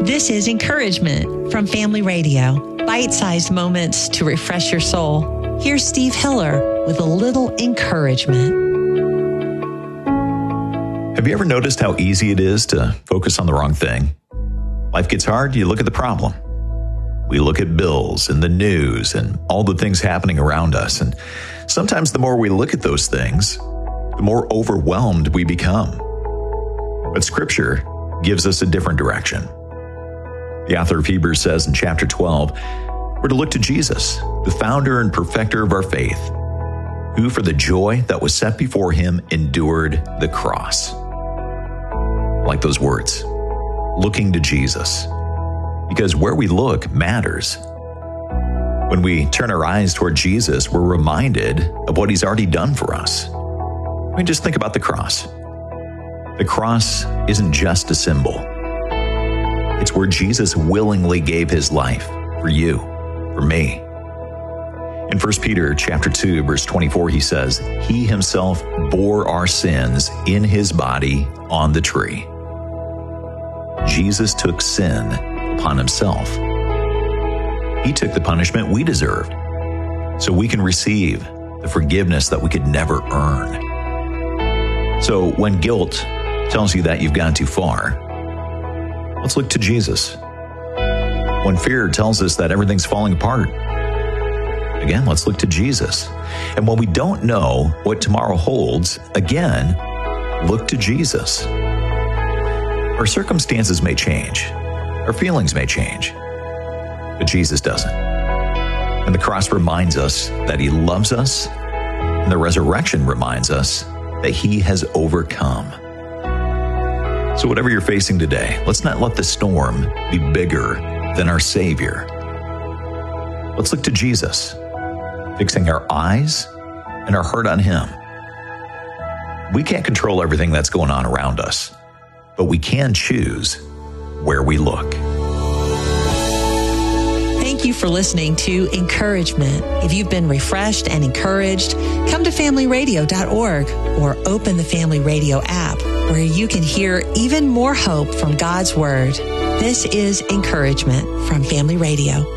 This is Encouragement from Family Radio. Bite-sized moments to refresh your soul. Here's Steve Hiller with a little encouragement. Have you ever noticed how easy it is to focus on the wrong thing? Life gets hard, you look at the problem. We look at bills and the news and all the things happening around us. And sometimes the more we look at those things, the more overwhelmed we become. But Scripture gives us a different direction. The author of Hebrews says in chapter 12, we're to look to Jesus, the founder and perfecter of our faith, who for the joy that was set before him endured the cross. I like those words, looking to Jesus. Because where we look matters. When we turn our eyes toward Jesus, we're reminded of what he's already done for us. I mean, just think about the cross. The cross isn't just a symbol. It's where Jesus willingly gave his life for you, for me. In 1 Peter chapter 2, verse 24, he says, he himself bore our sins in his body on the tree. Jesus took sin upon himself. He took the punishment we deserved so we can receive the forgiveness that we could never earn. So when guilt tells you that you've gone too far, let's look to Jesus. When fear tells us that everything's falling apart, again, let's look to Jesus. And when we don't know what tomorrow holds, again, look to Jesus. Our circumstances may change. Our feelings may change, but Jesus doesn't. And the cross reminds us that he loves us, and the resurrection reminds us that he has overcome. So whatever you're facing today, let's not let the storm be bigger than our Savior. Let's look to Jesus, fixing our eyes and our heart on him. We can't control everything that's going on around us, but we can choose where we look. Thank you for listening to Encouragement. If you've been refreshed and encouraged, come to familyradio.org or open the Family Radio app where you can hear even more hope from God's Word. This is Encouragement from Family Radio.